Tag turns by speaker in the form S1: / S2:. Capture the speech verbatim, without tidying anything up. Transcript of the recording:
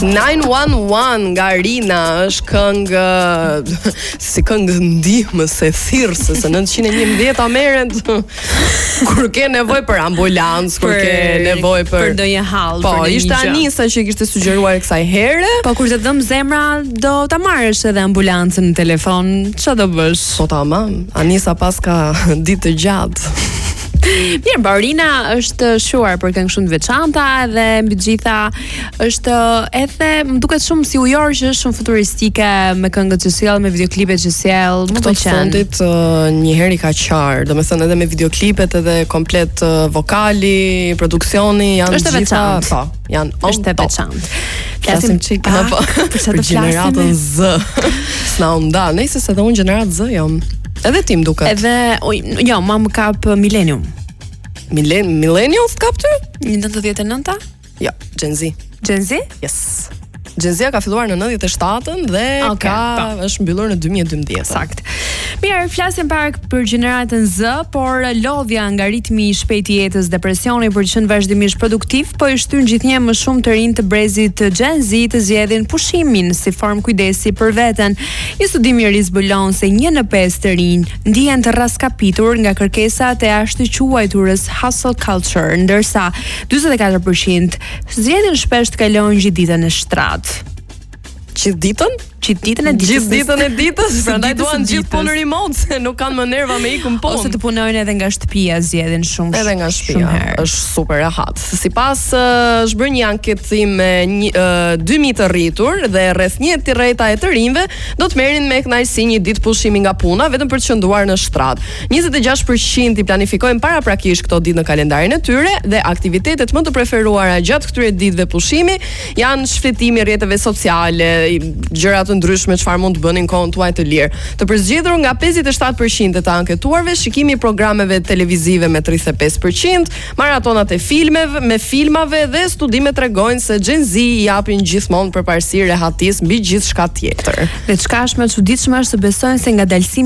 S1: nine one one nga Rina është këngë si këngë ndihmës e thirrse se nëntëqind e njëmbëdhjetë merret kur ke nevojë për ambulancë, kur ke nevojë për
S2: për ndonjë hall.
S1: Po, ishte Anisa që kishte sugjeruar kësaj here.
S2: Po kur të dëm zemra do ta marrësh edhe ambulancën në telefon, ç'a do bësh?
S1: Po tamam, Anisa pas ka ditë të gjatë.
S2: Mirë, Barina është shuar për këngë shumë të veçanta dhe mbi të gjitha është edhe më duket shumë si ujor që është shumë futuristike me këngët që sjell, me videoklipet që sjell. Më
S1: pëlqen. Këto fundit uh, një herë i ka qarë, domethënë edhe me videoklipet edhe komplet uh, vokali, produksioni janë
S2: është
S1: gjitha, po, janë on
S2: është e
S1: top.
S2: veçantë.
S1: Flasim çik më po për gjeneratën Z. S'na u nda, nëse edhe unë gjenerat Z jam. Edhe tim duket.
S2: Edhe, oj, jo, ma më kap Millennium.
S1: Milen, Millennials kap ty?
S2: nëntëdhjetë e nënta?
S1: Jo, Gen Z.
S2: Gen Z?
S1: Yes. Gen Z ka filluar në nëntëdhjetë e shtatën dhe
S2: okay,
S1: ka pa. është mbyllur në dy mijë e dymbëdhjetë.
S2: Sakt. Mirë, flasim pak për gjeneratën Z, por lodhja nga ritmi i shpejtë i jetës, depresioni për të qenë vazhdimisht produktiv, po i shtyn gjithnjë më shumë të rinj të brezit Gen Z të zgjedhin pushimin si formë kujdesi për veten. Një studim i ri zbulon se një në pesë të rinj ndihen të rraskapitur nga kërkesat e jashtëquajturës hustle culture, ndërsa dyzet e katër përqind zgjedhin shpesh të kalojnë gjithë ditën në shtrat.
S1: Gjithë ditën?
S2: Gjithë ditën e ditës.
S1: Gjithë ditën e ditës, prandaj duan gjithë punë remote, se nuk kanë më nerva me ikën punë.
S2: Ose të punojnë edhe nga shtëpia, zgjedhin shumë.
S1: Edhe nga shtëpia. Është super rehat. Sipas është bërë një anketim me dy mijë të rritur dhe rreth një rreta e të rinjve do të merrin me kënaqësi një ditë pushimi nga puna vetëm për të qëndruar në shtrat. njëzet e gjashtë përqind i planifikojnë paraprakisht këto ditë në kalendarin e tyre dhe aktivitetet më të preferuara gjatë këtyre ditëve pushimi janë shfletimi rrjeteve sociale, gjëra të ndryshme çfarë mund të bënin kohën tuaj të lirë. Të përzgjedhur nga pesëdhjetë e shtatë përqind të anketuarve, shikimi i programeve televizive me tridhjetë e pesë përqind, maratonat e filmeve me filmave dhe studimet tregojnë se Gen Z i japin gjithmonë përparësi rehatis mbi gjithçka tjetër.
S2: Dhe çka është më e çuditshme është se besojnë se ngadalësimi